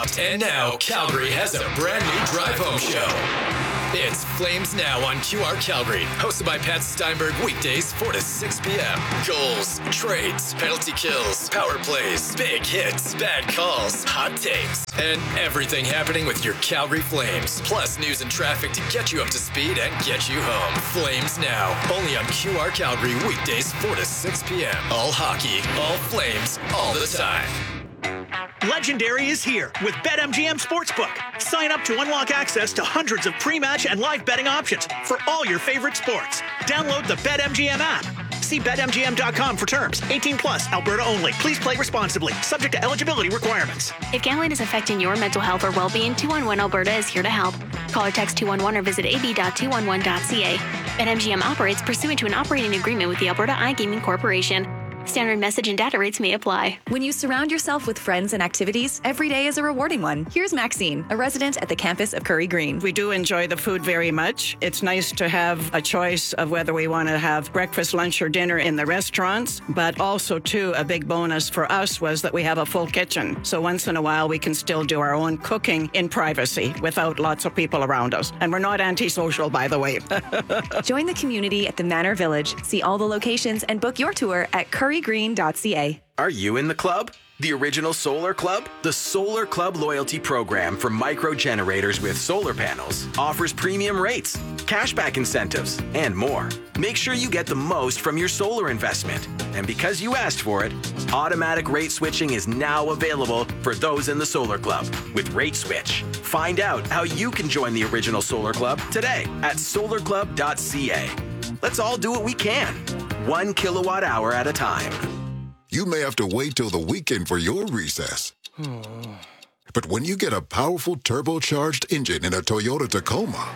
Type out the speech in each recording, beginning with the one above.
stopped. And now, Calgary has a brand new drive home show. It's Flames Now on QR Calgary, hosted by Pat Steinberg, weekdays 4 to 6 p.m. Goals, trades, penalty kills, power plays, big hits, bad calls, hot takes, and everything happening with your Calgary Flames. Plus news and traffic to get you up to speed and get you home. Flames Now, only on QR Calgary, weekdays 4 to 6 p.m. All hockey, all Flames, all the time. Legendary is here with BetMGM Sportsbook. Sign up to unlock access to hundreds of pre-match and live betting options for all your favorite sports. Download the BetMGM app. See BetMGM.com for terms. 18 plus, Alberta only. Please play responsibly. Subject to eligibility requirements. If gambling is affecting your mental health or well-being, 211 Alberta is here to help. Call or text 211 or visit ab.211.ca. BetMGM operates pursuant to an operating agreement with the Alberta iGaming Corporation. Standard message and data rates may apply. When you surround yourself with friends and activities, every day is a rewarding one. Here's Maxine, a resident at the campus of Curry Green. We do enjoy the food very much. It's nice to have a choice of whether we want to have breakfast, lunch, or dinner in the restaurants. But also, too, a big bonus for us was that we have a full kitchen. So once in a while, we can still do our own cooking in privacy without lots of people around us. And we're not antisocial, by the way. Join the community at the Manor Village. See all the locations and book your tour at currygreen.ca. Are you in the club? The original Solar Club? The Solar Club loyalty program for micro generators with solar panels offers premium rates, cashback incentives, and more. Make sure you get the most from your solar investment. And because you asked for it, automatic rate switching is now available for those in the Solar Club with Rate Switch. Find out how you can join the original Solar Club today at solarclub.ca. Let's all do what we can, 1 kilowatt hour at a time. You may have to wait till the weekend for your recess. But when you get a powerful turbocharged engine in a Toyota Tacoma,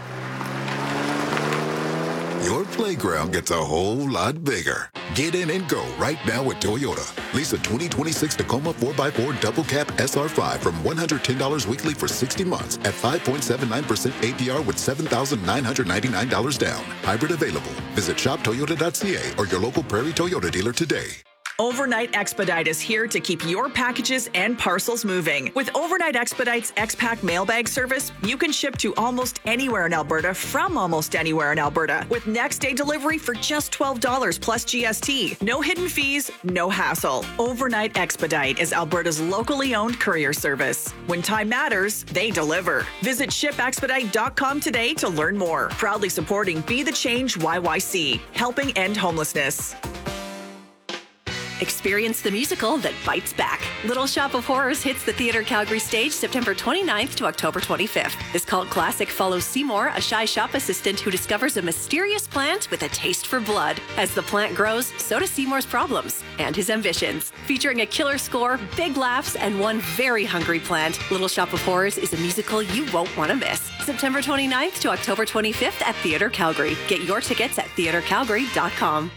your playground gets a whole lot bigger. Get in and go right now with Toyota. Lease a 2026 Tacoma 4x4 Double Cab SR5 from $110 weekly for 60 months at 5.79% APR with $7,999 down. Hybrid available. Visit shoptoyota.ca or your local Prairie Toyota dealer today. Overnight Expedite is here to keep your packages and parcels moving. With Overnight Expedite's X-Pack mailbag service, you can ship to almost anywhere in Alberta from almost anywhere in Alberta with next day delivery for just $12 plus GST. No hidden fees, no hassle. Overnight Expedite is Alberta's locally owned courier service. When time matters, they deliver. Visit shipexpedite.com today to learn more. Proudly supporting Be the Change YYC, helping end homelessness. Experience the musical that bites back. Little Shop of Horrors hits the Theatre Calgary stage September 29th to October 25th. This cult classic follows Seymour, a shy shop assistant who discovers a mysterious plant with a taste for blood. As the plant grows, so do Seymour's problems and his ambitions. Featuring a killer score, big laughs, and one very hungry plant, Little Shop of Horrors is a musical you won't want to miss. September 29th to October 25th at Theatre Calgary. Get your tickets at theatrecalgary.com.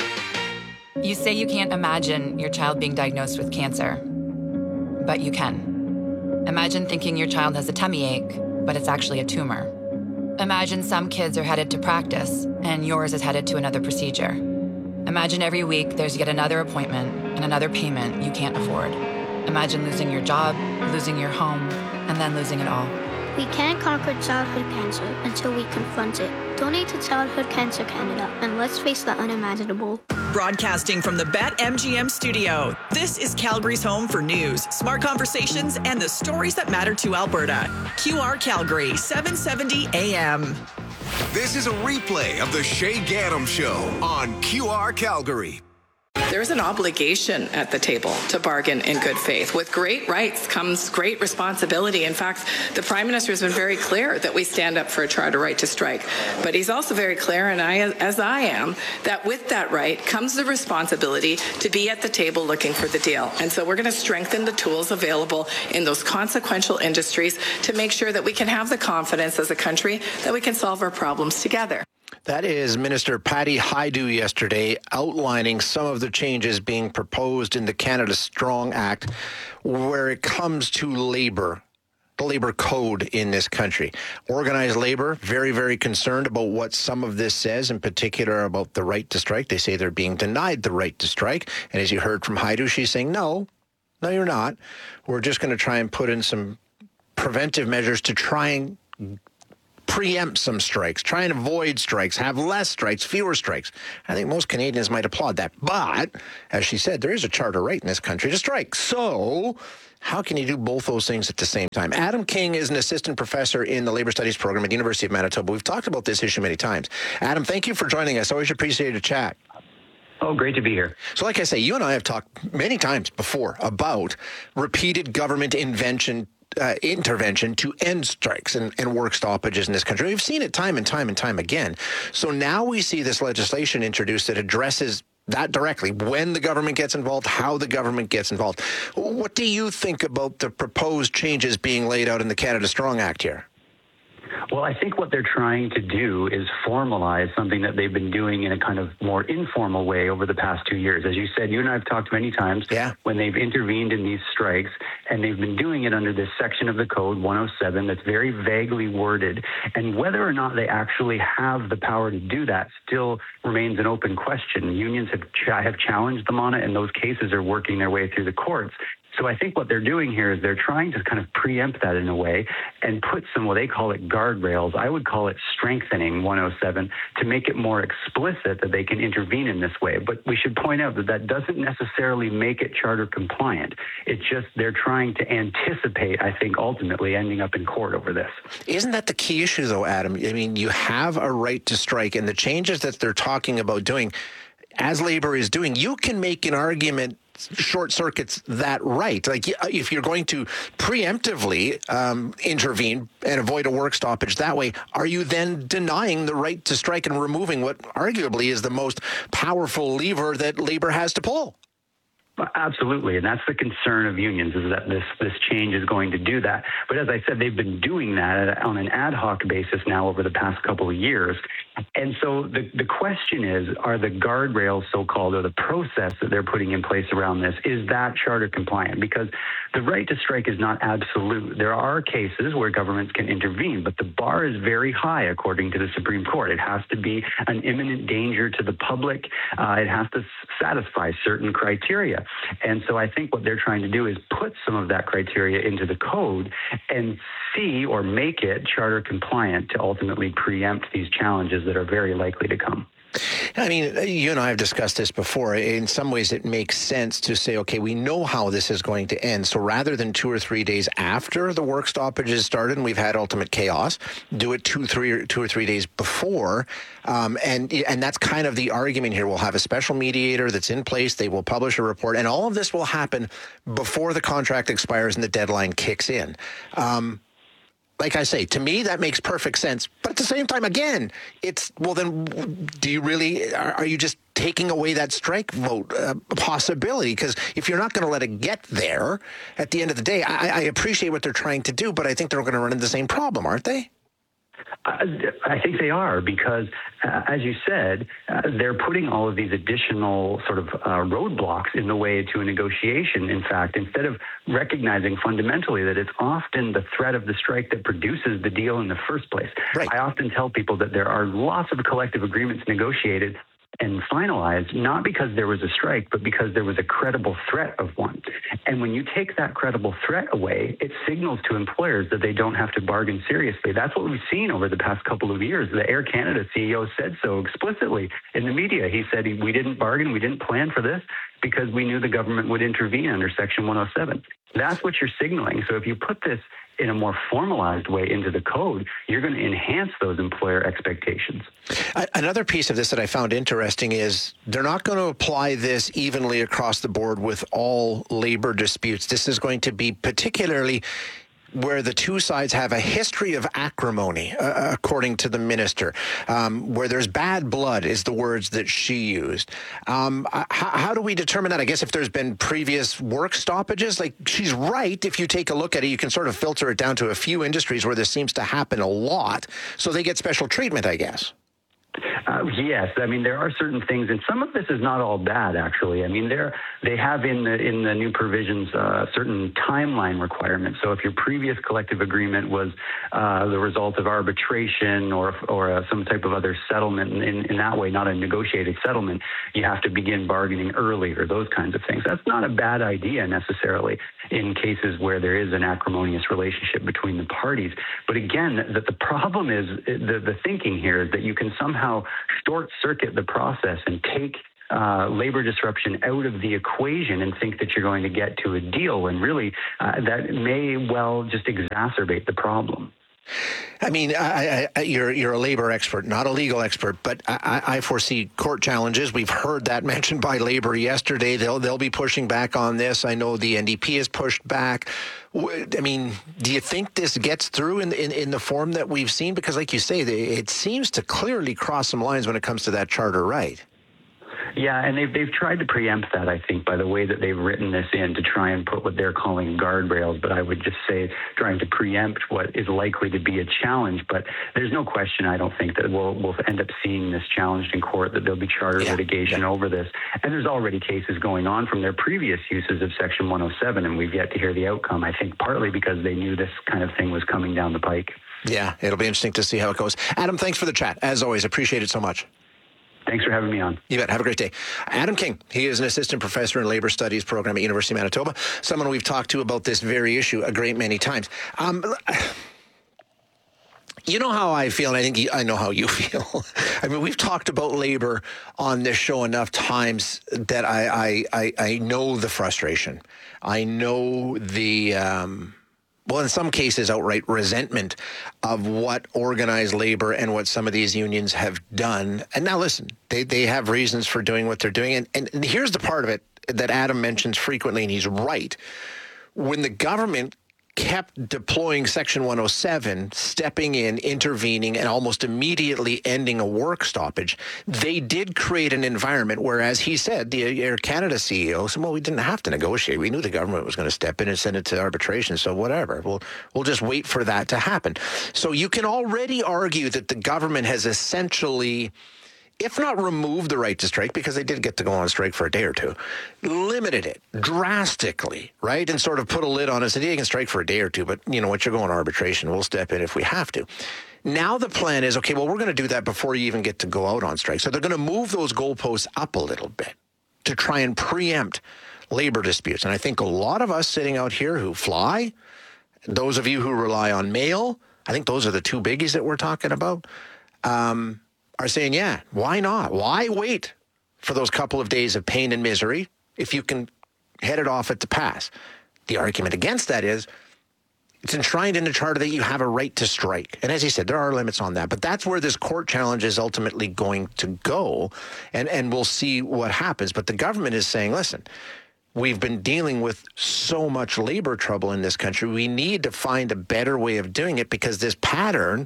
You say you can't imagine your child being diagnosed with cancer, but you can. Imagine thinking your child has a tummy ache, but it's actually a tumor. Imagine some kids are headed to practice, and yours is headed to another procedure. Imagine every week there's yet another appointment and another payment you can't afford. Imagine losing your job, losing your home, and then losing it all. We can't conquer childhood cancer until we confront it. Donate to Childhood Cancer Canada, and let's face the unimaginable. Broadcasting from the BetMGM studio, this is Calgary's home for news, smart conversations, and the stories that matter to Alberta. QR Calgary, 770 AM. This is a replay of the Shay Gaddam Show on QR Calgary. There's an obligation at the table to bargain in good faith. With great rights comes great responsibility. In fact, the Prime Minister has been very clear that we stand up for a charter right to strike. But he's also very clear, and as I am, that with that right comes the responsibility to be at the table looking for the deal. And so we're going to strengthen the tools available in those consequential industries to make sure that we can have the confidence as a country that we can solve our problems together. That is Minister Patty Hajdu yesterday outlining some of the changes being proposed in the Canada Strong Act where it comes to labor, the labor code in this country. Organized labor, very, very concerned about what some of this says, in particular about the right to strike. They say they're being denied the right to strike. And as you heard from Hajdu, she's saying, no, you're not. We're just going to try and put in some preventive measures to try and preempt some strikes, try and avoid strikes, have less strikes, fewer strikes. I think most Canadians might applaud that. But, as she said, there is a charter right in this country to strike. So how can you do both those things at the same time? Adam King is an assistant professor in the Labour Studies program at the University of Manitoba. We've talked about this issue many times. Adam, thank you for joining us. Always appreciate a chat. Oh, great to be here. So like I say, you and I have talked many times before about repeated government intervention to end strikes and work stoppages in this country. We've seen it time and time and time again. So now we see this legislation introduced that addresses that directly, when the government gets involved, how the government gets involved. What do you think about the proposed changes being laid out in the Canada Strong Act here? Well, I think what they're trying to do is formalize something that they've been doing in a kind of more informal way over the past 2 years. As you said, you and I have talked many times when they've intervened in these strikes, and they've been doing it under this section of the code, 107, that's very vaguely worded. And whether or not they actually have the power to do that still remains an open question. Unions have challenged them on it, and those cases are working their way through the courts. So I think what they're doing here is they're trying to kind of preempt that in a way and put some, well, they call it guardrails. I would call it strengthening 107 to make it more explicit that they can intervene in this way. But we should point out that that doesn't necessarily make it charter compliant. It's just they're trying to anticipate, I think, ultimately ending up in court over this. Isn't that the key issue, though, Adam? I mean, you have a right to strike, and the changes that they're talking about doing, as Labour is doing, you can make an argument short circuits that right. Like, if you're going to preemptively intervene and avoid a work stoppage that way, are you then denying the right to strike and removing what arguably is the most powerful lever that Labour has to pull? Absolutely, and that's the concern of unions, is that this change is going to do that. But as I said, they've been doing that on an ad hoc basis now over the past couple of years. And so the question is, are the guardrails, so-called, or the process that they're putting in place around this, is that charter compliant? Because the right to strike is not absolute. There are cases where governments can intervene, but the bar is very high, according to the Supreme Court. It has to be an imminent danger to the public. It has to satisfy certain criteria. And so I think what they're trying to do is put some of that criteria into the code and see or make it charter compliant to ultimately preempt these challenges that are very likely to come. I mean, you and I have discussed this before. In some ways, it makes sense to say, okay, we know how this is going to end. So rather than 2 or 3 days after the work stoppages started and we've had ultimate chaos, do it 2 or 3 days before. And that's kind of the argument here. We'll have a special mediator that's in place. They will publish a report. And all of this will happen before the contract expires and the deadline kicks in. Like I say, to me, that makes perfect sense. But at the same time, again, it's, well, then do you really, are you just taking away that strike vote possibility? Because if you're not going to let it get there, at the end of the day, I appreciate what they're trying to do, but I think they're going to run into the same problem, aren't they? I think they are, because, as you said, they're putting all of these additional sort of roadblocks in the way to a negotiation, in fact, instead of recognizing fundamentally that it's often the threat of the strike that produces the deal in the first place. Right. I often tell people that there are lots of collective agreements negotiated and finalized, not because there was a strike, but because there was a credible threat of one. And when you take that credible threat away, it signals to employers that they don't have to bargain seriously. That's what we've seen over the past couple of years. The Air Canada CEO said so explicitly in the media. He said, we didn't bargain, we didn't plan for this, because we knew the government would intervene under Section 107. That's what you're signaling. So if you put this in a more formalized way into the code, you're going to enhance those employer expectations. Another piece of this that I found interesting is they're not going to apply this evenly across the board with all labor disputes. This is going to be particularly where the two sides have a history of acrimony, according to the minister, where there's bad blood is the words that she used. How do we determine that? I guess if there's been previous work stoppages, like, she's right. If you take a look at it, you can sort of filter it down to a few industries where this seems to happen a lot. So they get special treatment, I guess. Yes, I mean there are certain things, and some of this is not all bad actually. I mean they have in the new provisions certain timeline requirements. So if your previous collective agreement was the result of arbitration or some type of other settlement in that way, not a negotiated settlement, you have to begin bargaining earlier. Those kinds of things. That's not a bad idea necessarily in cases where there is an acrimonious relationship between the parties. But again, the problem is the thinking here is that you can somehow short-circuit the process and take labor disruption out of the equation and think that you're going to get to a deal, when really that may well just exacerbate the problem. I mean, you're a labor expert, not a legal expert, but I foresee court challenges. We've heard that mentioned by Labor yesterday. They'll be pushing back on this. I know the NDP has pushed back. I mean, do you think this gets through in the form that we've seen? Because like you say, it seems to clearly cross some lines when it comes to that charter right. Yeah, and they've tried to preempt that, I think, by the way that they've written this in to try and put what they're calling guardrails. But I would just say trying to preempt what is likely to be a challenge. But there's no question, I don't think, that we'll end up seeing this challenged in court, that there'll be charter litigation over this. And there's already cases going on from their previous uses of Section 107, and we've yet to hear the outcome, I think, partly because they knew this kind of thing was coming down the pike. Yeah, it'll be interesting to see how it goes. Adam, thanks for the chat. As always, appreciate it so much. Thanks for having me on. You bet. Have a great day. Adam King, he is an assistant professor in labor studies program at University of Manitoba, someone we've talked to about this very issue a great many times. You know how I feel, and I think I know how you feel. I mean, we've talked about labor on this show enough times that I know the frustration. I know the... well, in some cases, outright resentment of what organized labor and what some of these unions have done. And now listen, they have reasons for doing what they're doing. And here's the part of it that Adam mentions frequently, and he's right. When the government kept deploying Section 107, stepping in, intervening, and almost immediately ending a work stoppage, they did create an environment where, as he said, the Air Canada CEO said, well, we didn't have to negotiate. We knew the government was going to step in and send it to arbitration, so whatever. We'll just wait for that to happen. So you can already argue that the government has essentially, if not removed the right to strike, because they did get to go on strike for a day or two, limited it drastically, right? And sort of put a lid on it, said, yeah, you can strike for a day or two, but you know what, you're going to arbitration. We'll step in if we have to. Now the plan is, okay, well, we're going to do that before you even get to go out on strike. So they're going to move those goalposts up a little bit to try and preempt labor disputes. And I think a lot of us sitting out here who fly, those of you who rely on mail, I think those are the two biggies that we're talking about, are saying, yeah, why not? Why wait for those couple of days of pain and misery if you can head it off at the pass? The argument against that is it's enshrined in the charter that you have a right to strike. And as he said, there are limits on that. But that's where this court challenge is ultimately going to go. And we'll see what happens. But the government is saying, listen, we've been dealing with so much labor trouble in this country. We need to find a better way of doing it, because this pattern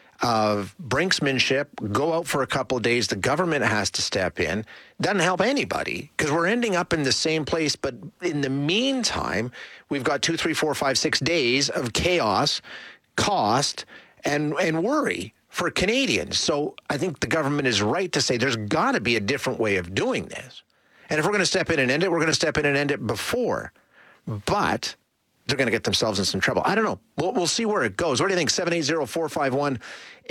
of brinksmanship, go out for a couple of days, the government has to step in, doesn't help anybody, because we're ending up in the same place. But in the meantime, we've got 2, 3, 4, 5, 6 days of chaos, cost, and worry for Canadians. So I think the government is right to say there's got to be a different way of doing this. And if we're going to step in and end it, we're going to step in and end it before. But they're going to get themselves in some trouble. I don't know. We'll see where it goes. What do you think? 780-451-8800,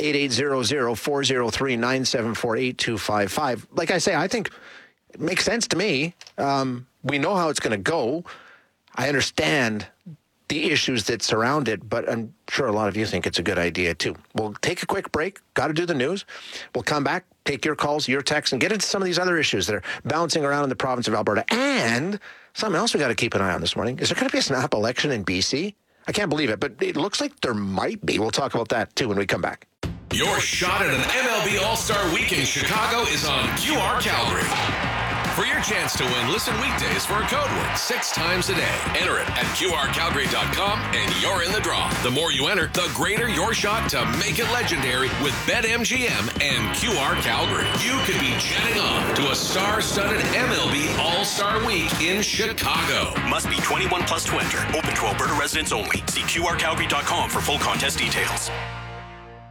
403-974-8255. Like I say, I think it makes sense to me. We know how it's going to go. I understand the issues that surround it, but I'm sure a lot of you think it's a good idea too. We'll take a quick break. Got to do the news. We'll come back, take your calls, your texts, and get into some of these other issues that are bouncing around in the province of Alberta. And something else we got to keep an eye on this morning. Is there going to be a snap election in BC? I can't believe it, but it looks like there might be. We'll talk about that too when we come back. Your shot at an MLB All-Star Week in Chicago is on QR Calgary. For your chance to win, listen weekdays for a code word 6 times a day. Enter it at QRCalgary.com and you're in the draw. The more you enter, the greater your shot to make it legendary with BetMGM and QR Calgary. You could be jetting off to a star-studded MLB All-Star Week in Chicago. Must be 21 plus to enter. Open to Alberta residents only. See QRCalgary.com for full contest details.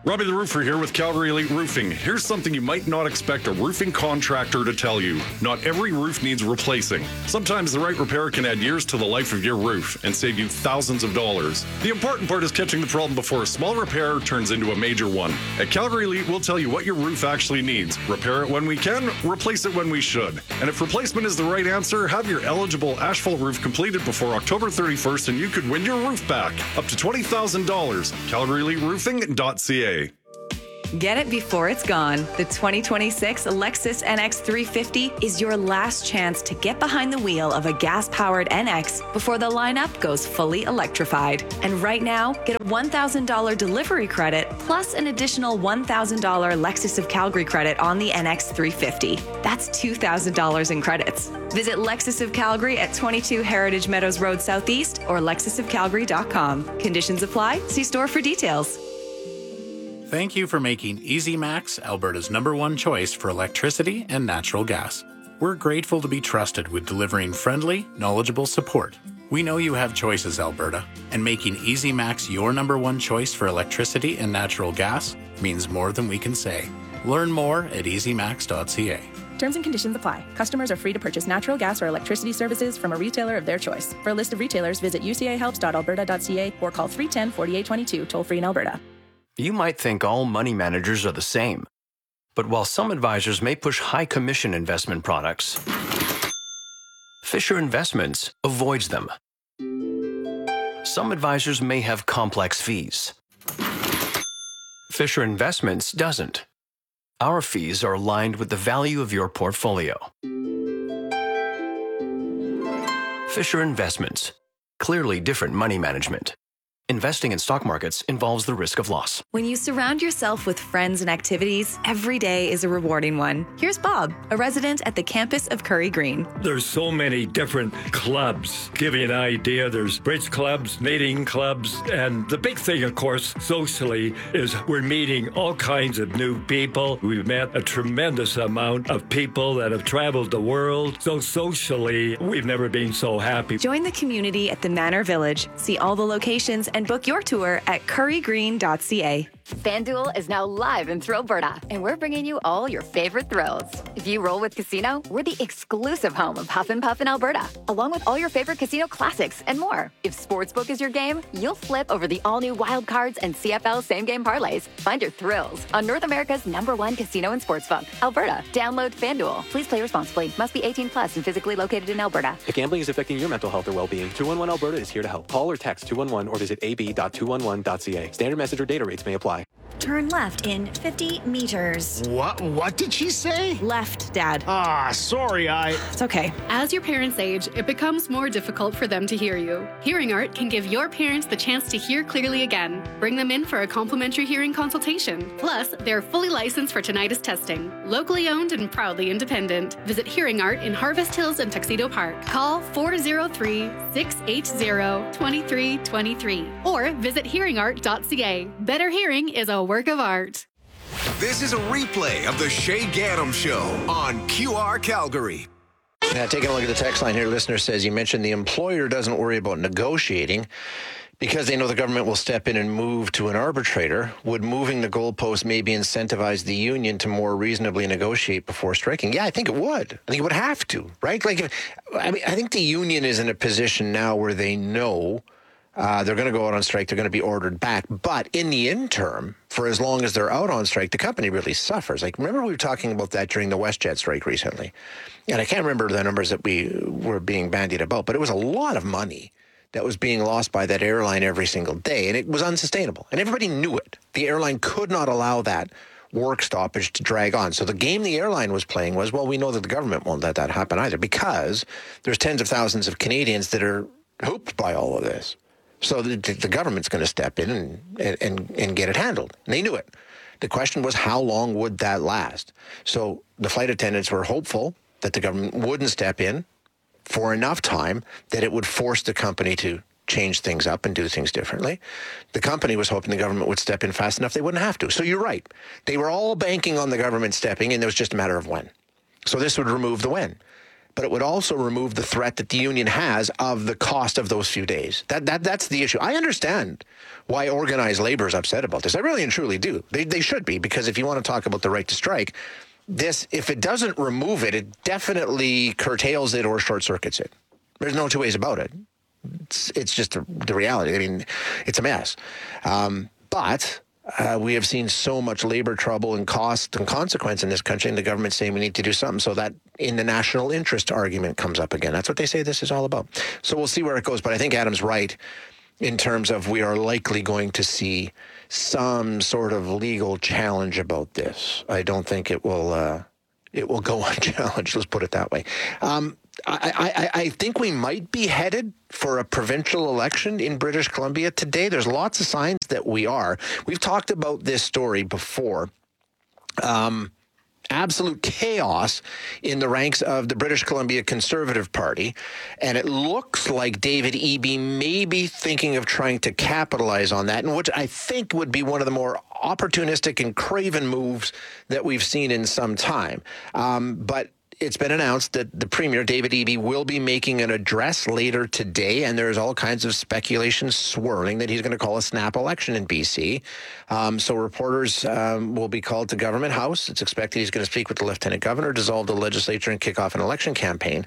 Robbie the Roofer here with Calgary Elite Roofing. Here's something you might not expect a roofing contractor to tell you. Not every roof needs replacing. Sometimes the right repair can add years to the life of your roof and save you thousands of dollars. The important part is catching the problem before a small repair turns into a major one. At Calgary Elite, we'll tell you what your roof actually needs. Repair it when we can, replace it when we should. And if replacement is the right answer, have your eligible asphalt roof completed before October 31st and you could win your roof back. Up to $20,000. CalgaryEliteRoofing.ca. Get it before it's gone. The 2026 Lexus NX 350 is your last chance to get behind the wheel of a gas-powered NX before the lineup goes fully electrified. And right now, get a $1,000 delivery credit plus an additional $1,000 Lexus of Calgary credit on the NX 350. That's $2,000 in credits. Visit Lexus of Calgary at 22 Heritage Meadows Road Southeast or lexusofcalgary.com. Conditions apply. See store for details. Thank you for making Easy Max Alberta's #1 choice for electricity and natural gas. We're grateful to be trusted with delivering friendly, knowledgeable support. We know you have choices, Alberta, and making Easy Max your #1 choice for electricity and natural gas means more than we can say. Learn more at easymax.ca. Terms and conditions apply. Customers are free to purchase natural gas or electricity services from a retailer of their choice. For a list of retailers, visit ucahelps.alberta.ca or call 310-4822 toll-free in Alberta. You might think all money managers are the same. But while some advisors may push high commission investment products, Fisher Investments avoids them. Some advisors may have complex fees. Fisher Investments doesn't. Our fees are aligned with the value of your portfolio. Fisher Investments. Clearly different money management. Investing in stock markets involves the risk of loss. When you surround yourself with friends and activities, every day is a rewarding one. Here's Bob, a resident at the campus of Curry Green. There's so many different clubs. Give you an idea, there's bridge clubs, knitting clubs, and the big thing, of course, socially, is we're meeting all kinds of new people. We've met a tremendous amount of people that have traveled the world. So socially, we've never been so happy. Join the community at the Manor Village. See all the locations and book your tour at currygreen.ca. FanDuel is now live in Thrillberta, and we're bringing you all your favorite thrills. If you roll with Casino, we're the exclusive home of Huff and Puff in Alberta, along with all your favorite casino classics and more. If Sportsbook is your game, you'll flip over the all-new Wild Cards and CFL same-game parlays. Find your thrills on North America's #1 casino and sportsbook, Alberta. Download FanDuel. Please play responsibly. Must be 18 plus and physically located in Alberta. If gambling is affecting your mental health or well-being, 211 Alberta is here to help. Call or text 211 or visit ab.211.ca. Standard message or data rates may apply. Turn left in 50 meters. What did she say? Left, Dad. Sorry, It's okay. As your parents age, it becomes more difficult for them to hear you. Hearing Art can give your parents the chance to hear clearly again. Bring them in for a complimentary hearing consultation. Plus, they're fully licensed for tinnitus testing. Locally owned and proudly independent. Visit Hearing Art in Harvest Hills and Tuxedo Park. Call 403-680-2323 or visit hearingart.ca. Better hearing is a work of art. This is a replay of the Shay Gaddam Show on QR Calgary. Now, taking a look at the text line here, listener says, you mentioned the employer doesn't worry about negotiating because they know the government will step in and move to an arbitrator. Would moving the goalpost maybe incentivize the union to more reasonably negotiate before striking? Yeah, I think it would. I think it would have to, right? I think the union is in a position now where they know they're going to go out on strike. They're going to be ordered back. But in the interim, for as long as they're out on strike, the company really suffers. Remember we were talking about that during the WestJet strike recently? And I can't remember the numbers that we were being bandied about, but it was a lot of money that was being lost by that airline every single day. And it was unsustainable. And everybody knew it. The airline could not allow that work stoppage to drag on. So the game the airline was playing was, well, we know that the government won't let that happen either because there's tens of thousands of Canadians that are hooped by all of this. So the government's going to step in and get it handled. And they knew it. The question was, how long would that last? So the flight attendants were hopeful that the government wouldn't step in for enough time that it would force the company to change things up and do things differently. The company was hoping the government would step in fast enough they wouldn't have to. So you're right. They were all banking on the government stepping in. It was just a matter of when. So this would remove the when. but it would also remove the threat that the union has of the cost of those few days. That's the issue. I understand why organized labor is upset about this. I really and truly do. They should be, because if you want to talk about the right to strike, this, if it doesn't remove it, it definitely curtails it or short circuits it. There's no two ways about it. It's just the reality. I mean, it's a mess. But we have seen so much labor trouble and cost and consequence in this country, and the government saying we need to do something, so that in the national interest argument comes up again. That's what they say this is all about. So we'll see where it goes. But I think Adam's right in terms of we are likely going to see some sort of legal challenge about this. I don't think it will go unchallenged. Let's put it that way. I think we might be headed for a provincial election in British Columbia today. There's lots of signs that we are. We've talked about this story before. Absolute chaos in the ranks of the British Columbia Conservative Party. And it looks like David Eby may be thinking of trying to capitalize on that, and which I think would be one of the more opportunistic and craven moves that we've seen in some time. But it's been announced that the Premier, David Eby, will be making an address later today, and there's all kinds of speculation swirling that he's going to call a snap election in BC. So reporters will be called to Government House. It's expected he's going to speak with the Lieutenant Governor, dissolve the legislature, and kick off an election campaign.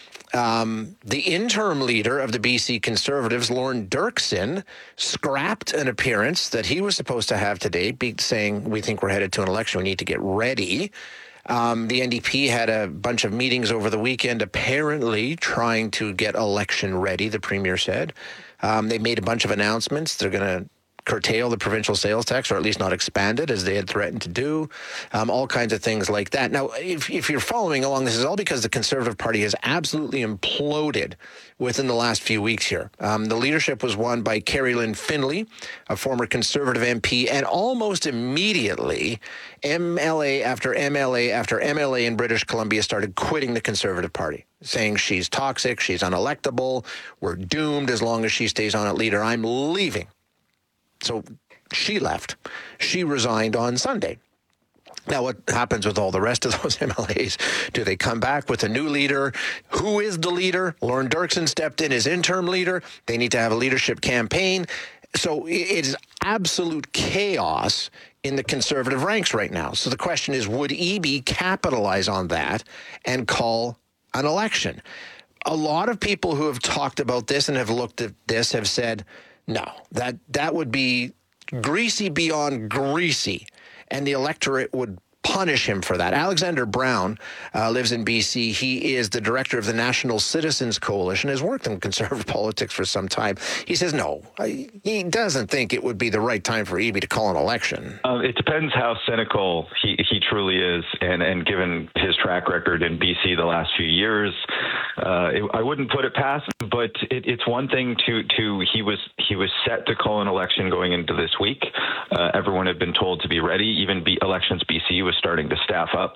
The interim leader of the BC Conservatives, Lorne Dirksen, scrapped an appearance that he was supposed to have today, saying, we think we're headed to an election, we need to get ready. The NDP had a bunch of meetings over the weekend, apparently trying to get election ready, the Premier said. They made a bunch of announcements. They're going to curtail the provincial sales tax, or at least not expand it, as they had threatened to do. All kinds of things like that. Now, if you're following along, this is all because the Conservative Party has absolutely imploded within the last few weeks here. The leadership was won by Carrie Lynn Findlay, a former Conservative MP, and almost immediately, MLA after MLA after MLA in British Columbia started quitting the Conservative Party, saying she's toxic, she's unelectable, we're doomed as long as she stays on at leader. I'm leaving. So she left. She resigned on Sunday. Now, what happens with all the rest of those MLAs? Do they come back with a new leader? Who is the leader? Lorne Dirksen stepped in as interim leader. They need to have a leadership campaign. So it is absolute chaos in the Conservative ranks right now. So the question is, would Eby capitalize on that and call an election? A lot of people who have talked about this and have looked at this have said, no, that would be greasy beyond greasy, and the electorate would punish him for that. Alexander Brown lives in BC. He is the director of the National Citizens Coalition, has worked in conservative politics for some time. He says no, he doesn't think it would be the right time for Eby to call an election. It depends how cynical he truly is, and given his track record in BC the last few years, I wouldn't put it past him, but it's one thing to he was set to call an election going into this week. Everyone had been told to be ready. Even Elections BC was starting to staff up.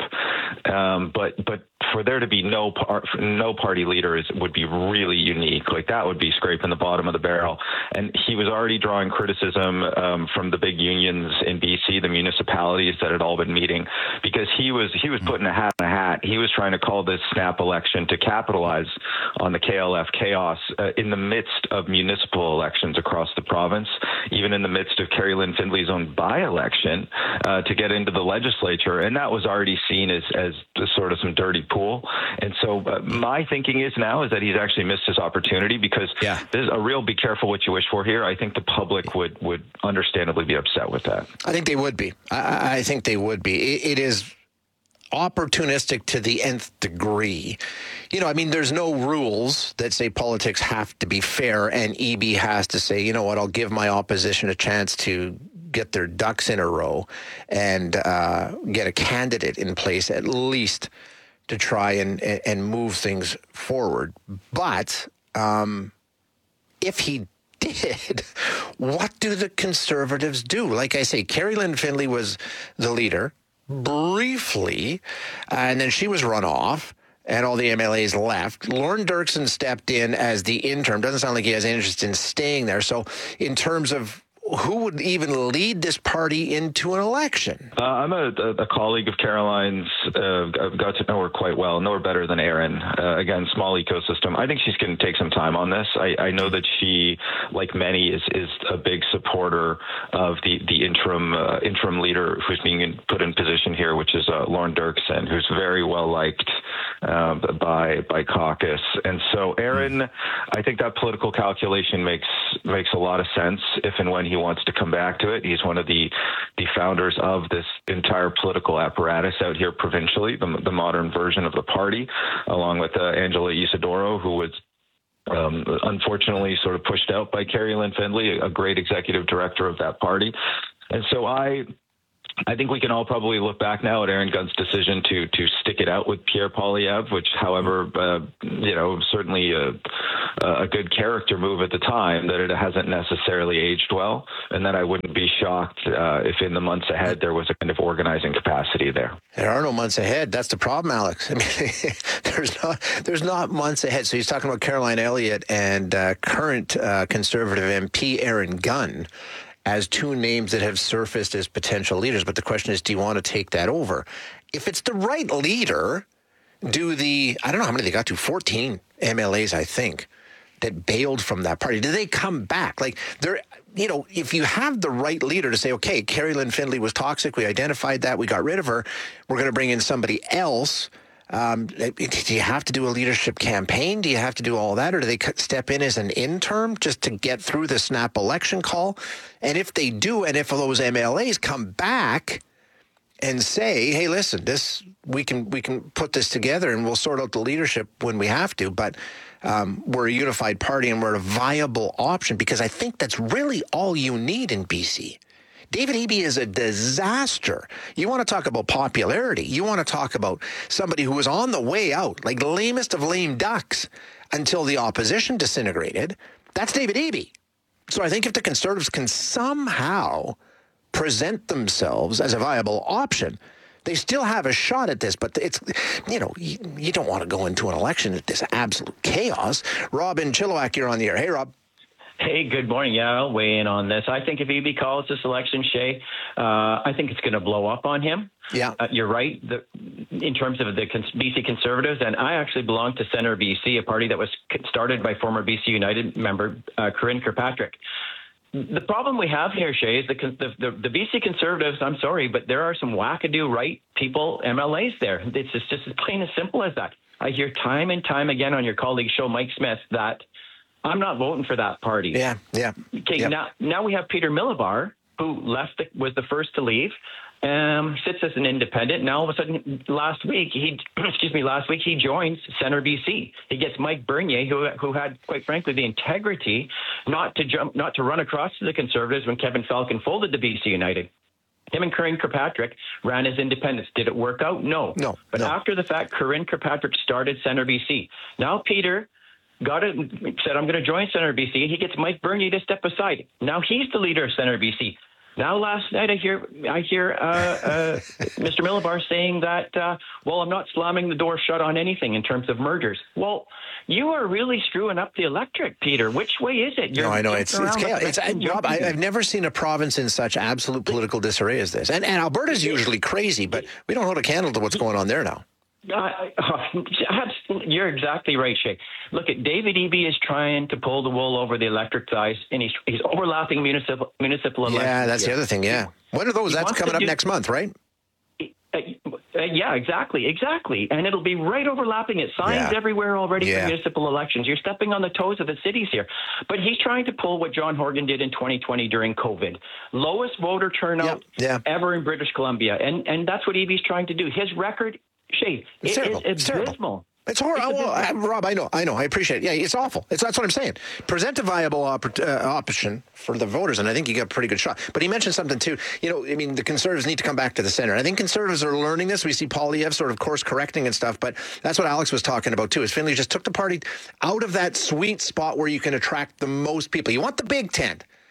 But for there to be no party leader would be really unique. Like, that would be scraping the bottom of the barrel. And he was already drawing criticism from the big unions in BC, the municipalities that had all been meeting, because he was putting a hat in a hat. He was trying to call this snap election to capitalize on the KLF chaos in the midst of municipal elections across the province, even in the midst of Carrie Lynn Findlay's own by-election to get into the legislature. And that was already seen as sort of some dirty pool. And so my thinking is that he's actually missed his opportunity, because there's a real be careful what you wish for here. I think the public would understandably be upset with that. I think they would be. I think they would be. It is opportunistic to the nth degree. You know, I mean, there's no rules that say politics have to be fair, and Eby has to say, you know what, I'll give my opposition a chance to get their ducks in a row and get a candidate in place at least to try and move things forward. But if he did, what do the Conservatives do? Like I say, Carrie Lynn Findlay was the leader briefly, and then she was run off, and all the MLAs left. Lorne Dirksen stepped in as the interim. Doesn't sound like he has any interest in staying there. So in terms of who would even lead this party into an election? I'm a colleague of Caroline's. I've got to know her quite well, know her better than Erin. Again, small ecosystem. I think she's going to take some time on this. I know that she, like many, is a big supporter of the interim leader who's being put in position here, which is Lauren Dirksen, who's very well liked by caucus. And so Erin, I think that political calculation makes a lot of sense if and when he wants to come back to it. He's one of the founders of this entire political apparatus out here provincially, the modern version of the party, along with Angela Isidoro, who was unfortunately sort of pushed out by Carrie Lynn Findlay, a great executive director of that party. And so I think we can all probably look back now at Aaron Gunn's decision to stick it out with Pierre Poilievre, which, however, certainly a good character move at the time, that it hasn't necessarily aged well, and that I wouldn't be shocked if in the months ahead there was a kind of organizing capacity there. There are no months ahead. That's the problem, Alex. I mean, there's not months ahead. So he's talking about Caroline Elliott and current Conservative MP Aaron Gunn as two names that have surfaced as potential leaders. But the question is, do you want to take that over? If it's the right leader, I don't know how many they got to, 14 MLAs, I think, that bailed from that party. Do they come back? Like, if you have the right leader to say, okay, Carrie Lynn Findlay was toxic, we identified that, we got rid of her, we're going to bring in somebody else. Do you have to do a leadership campaign? Do you have to do all that? Or do they step in as an interim just to get through the snap election call? And if they do, and if those MLAs come back and say, hey, listen, we can put this together and we'll sort out the leadership when we have to, but we're a unified party and we're a viable option, because I think that's really all you need in BC. David Eby is a disaster. You want to talk about popularity. You want to talk about somebody who was on the way out, like the lamest of lame ducks, until the opposition disintegrated. That's David Eby. So I think if the Conservatives can somehow present themselves as a viable option, they still have a shot at this. But it's, you don't want to go into an election at this absolute chaos. Rob in Chilliwack, you're on the air. Hey, Rob. Hey, good morning. Yeah, I'll weigh in on this. I think if Eby calls this election, Shay, I think it's going to blow up on him. Yeah. You're right. In terms of the BC Conservatives, and I actually belong to Centre BC, a party that was started by former BC United member Corinne Kirkpatrick. The problem we have here, Shay, is the BC Conservatives, I'm sorry, but there are some wackadoo right people, MLAs there. It's just as plain as simple as that. I hear time and time again on your colleague's show, Mike Smith, that I'm not voting for that party. Yeah. Okay, yep. Now we have Peter Millibar, who was the first to leave, sits as an independent. Now all of a sudden, last week he joins Centre BC. He gets Mike Bernier, who had, quite frankly, the integrity not to run across to the Conservatives when Kevin Falcon folded to BC United. Him and Corinne Kirkpatrick ran as independents. Did it work out? No. But after the fact, Corinne Kirkpatrick started Centre BC. Now Peter said, I'm going to join Centre BC. He gets Mike Bernier to step aside. Now he's the leader of Centre BC. Now last night I hear Mr. Millibar saying that, I'm not slamming the door shut on anything in terms of mergers. Well, you are really screwing up the electorate, Peter. Which way is it? I know. It's chaos. Rob, I've never seen a province in such absolute political disarray as this. And Alberta's usually crazy, but we don't hold a candle to what's going on there now. You're exactly right, Shay. Look, David Eby is trying to pull the wool over the electorate's eyes, and he's overlapping municipal elections. Yeah, that's the other thing, yeah. When are those? That's coming up next month, right? Yeah, exactly. And it'll be right overlapping it. Signs everywhere already for municipal elections. You're stepping on the toes of the cities here. But he's trying to pull what John Horgan did in 2020 during COVID. Lowest voter turnout ever in British Columbia. And that's what Eby's trying to do. His record, Shay, is abysmal. It's horrible. Rob, I know. I appreciate it. Yeah, it's awful. That's what I'm saying. Present a viable option for the voters, and I think you got a pretty good shot. But he mentioned something, too. The Conservatives need to come back to the center. I think Conservatives are learning this. We see Poilievre sort of course-correcting and stuff, but that's what Alex was talking about, too, is Findlay just took the party out of that sweet spot where you can attract the most people. You want the big tent.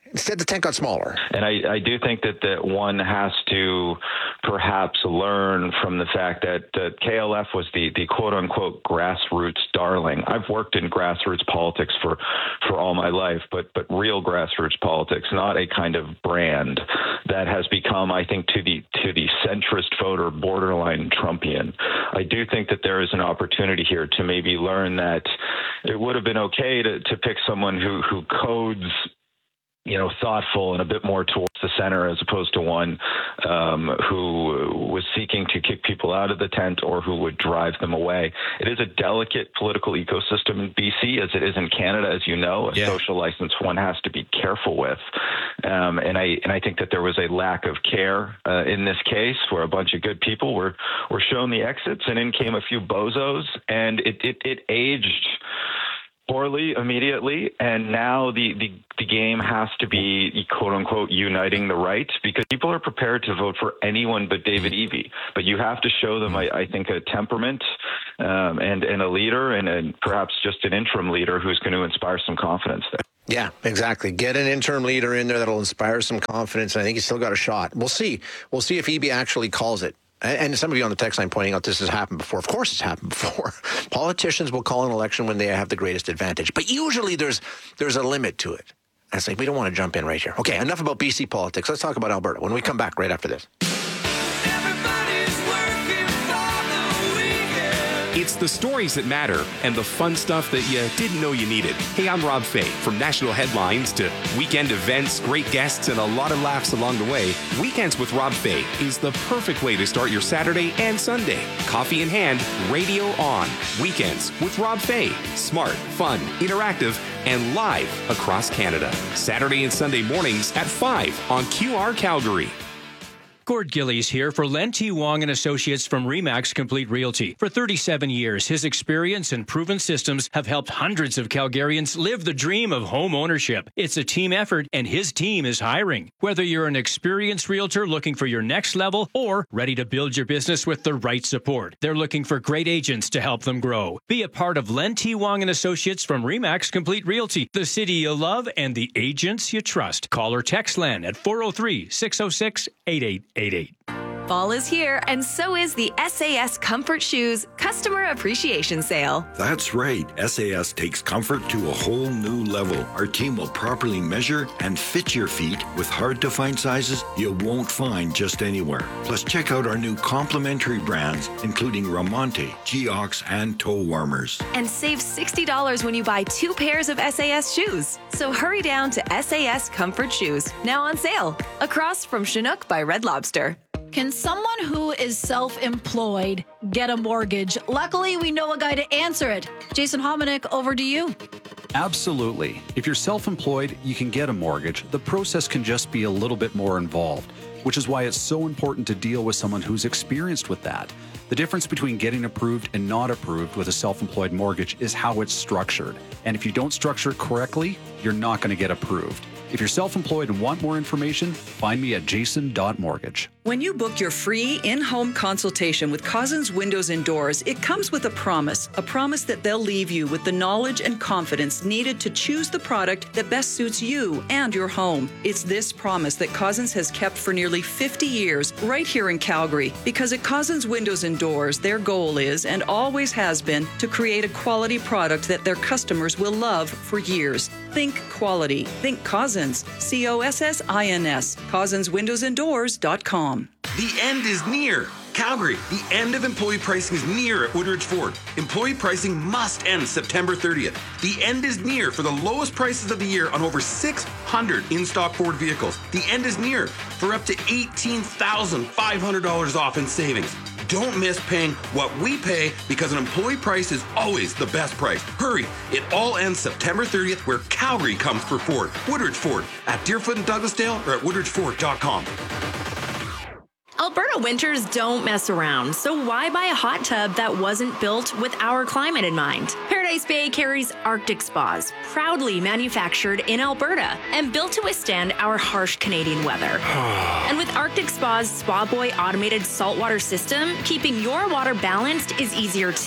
Instead, the tent got smaller. And I do think that one has to perhaps learn from the fact that KLF was the quote-unquote grassroots darling. I've worked in grassroots politics for all my life, but real grassroots politics, not a kind of brand that has become, I think, to the centrist voter borderline Trumpian. I do think that there is an opportunity here to maybe learn that it would have been okay to pick someone who codes, thoughtful and a bit more towards the center, as opposed to one who was seeking to kick people out of the tent or who would drive them away. It is a delicate political ecosystem in BC, as it is in Canada, as you know, a social license one has to be careful with. And I think that there was a lack of care in this case, where a bunch of good people were shown the exits, and in came a few bozos, and it aged poorly immediately, and now the game has to be, quote unquote, uniting the right, because people are prepared to vote for anyone but David Eby. But you have to show them, I think, a temperament and a leader, and perhaps just an interim leader who's going to inspire some confidence there. Yeah, exactly. Get an interim leader in there that'll inspire some confidence, and I think he's still got a shot. We'll see. We'll see if Eby actually calls it. And some of you on the text line pointing out this has happened before. Of course it's happened before. Politicians will call an election when they have the greatest advantage. But usually there's a limit to it. And it's like, we don't want to jump in right here. Okay, enough about BC politics. Let's talk about Alberta when we come back right after this. It's the stories that matter and the fun stuff that you didn't know you needed. Hey, I'm Rob Fay. From national headlines to weekend events, great guests, and a lot of laughs along the way, Weekends with Rob Fay is the perfect way to start your Saturday and Sunday. Coffee in hand, radio on. Weekends with Rob Fay. Smart, fun, interactive, and live across Canada. Saturday and Sunday mornings at 5 on QR Calgary. Gord Gillies here for Len T. Wong and Associates from RE/MAX Complete Realty. For 37 years, his experience and proven systems have helped hundreds of Calgarians live the dream of home ownership. It's a team effort, and his team is hiring. Whether you're an experienced realtor looking for your next level or ready to build your business with the right support, they're looking for great agents to help them grow. Be a part of Len T. Wong and Associates from RE/MAX Complete Realty, the city you love and the agents you trust. Call or text Len at 403-606-8888. Fall is here, and so is the SAS Comfort Shoes Customer Appreciation Sale. That's right. SAS takes comfort to a whole new level. Our team will properly measure and fit your feet with hard-to-find sizes you won't find just anywhere. Plus, check out our new complimentary brands, including Ramonte, Geox, and toe warmers. And save $60 when you buy 2 pairs of SAS shoes. So hurry down to SAS Comfort Shoes, now on sale, across from Chinook by Red Lobster. Can someone who is self-employed get a mortgage? Luckily, we know a guy to answer it. Jason Hominick, over to you. Absolutely. If you're self-employed, you can get a mortgage. The process can just be a little bit more involved, which is why it's so important to deal with someone who's experienced with that. The difference between getting approved and not approved with a self-employed mortgage is how it's structured. And if you don't structure it correctly, you're not going to get approved. If you're self-employed and want more information, find me at jason.mortgage. When you book your free in-home consultation with Cousins Windows and Doors, it comes with a promise that they'll leave you with the knowledge and confidence needed to choose the product that best suits you and your home. It's this promise that Cousins has kept for nearly 50 years right here in Calgary, because at Cousins Windows and Doors, their goal is and always has been to create a quality product that their customers will love for years. Think quality. Think Cousins. COSSINS. CousinsWindowsandDoors.com. The end is near. Calgary, the end of employee pricing is near at Woodridge Ford. Employee pricing must end September 30th. The end is near for the lowest prices of the year on over 600 in-stock Ford vehicles. The end is near for up to $18,500 off in savings. Don't miss paying what we pay, because an employee price is always the best price. Hurry, it all ends September 30th, where Calgary comes for Ford. Woodridge Ford at Deerfoot and Douglasdale or at woodridgeford.com. Alberta winters don't mess around, so why buy a hot tub that wasn't built with our climate in mind? Paradise Bay carries Arctic Spas, proudly manufactured in Alberta and built to withstand our harsh Canadian weather. And with Arctic Spa's Spa Boy automated saltwater system, keeping your water balanced is easier too.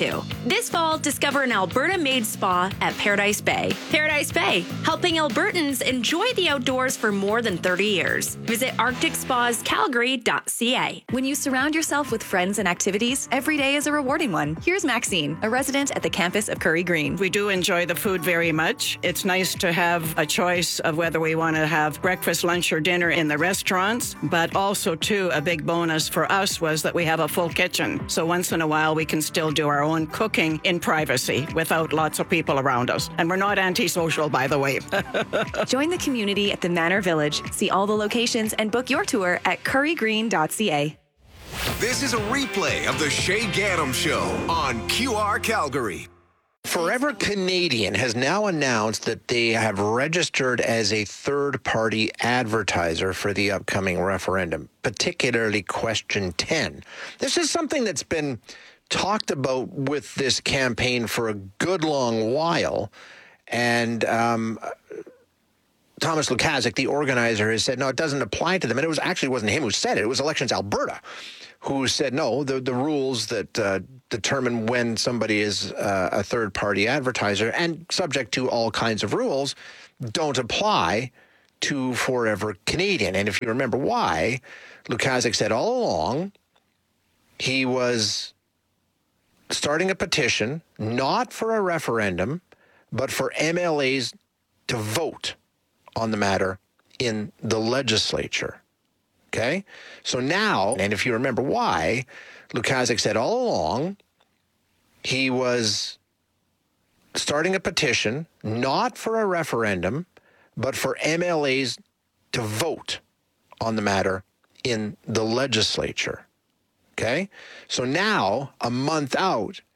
This fall, discover an Alberta-made spa at Paradise Bay. Paradise Bay, helping Albertans enjoy the outdoors for more than 30 years. Visit ArcticSpasCalgary.ca. When you surround yourself with friends and activities, every day is a rewarding one. Here's Maxine, a resident at the campus of Curry Green. We do enjoy the food very much. It's nice to have a choice of whether we want to have breakfast, lunch, or dinner in the restaurants, but also, too, a big bonus for us was that we have a full kitchen. So once in a while, we can still do our own cooking in privacy without lots of people around us. And we're not antisocial, by the way. Join the community at the Manor Village. See all the locations and book your tour at currygreen.ca. This is a replay of the Shay Gaddam Show on QR Calgary. Forever Canadian has now announced that they have registered as a third-party advertiser for the upcoming referendum, particularly question 10. This is something that's been talked about with this campaign for a good long while, and Thomas Lukaszuk, the organizer, has said, no, it doesn't apply to them. And it wasn't him who said it. It was Elections Alberta who said, no, the rules that determine when somebody is a third-party advertiser and subject to all kinds of rules don't apply to Forever Canadian. And if you remember why, Lukaszuk said all along he was starting a petition, not for a referendum, but for MLAs to vote on the matter in the legislature. Okay? So now, and if you remember why, Lukaszuk said all along he was starting a petition, not for a referendum, but for MLAs to vote on the matter in the legislature. Okay? So now, a month out,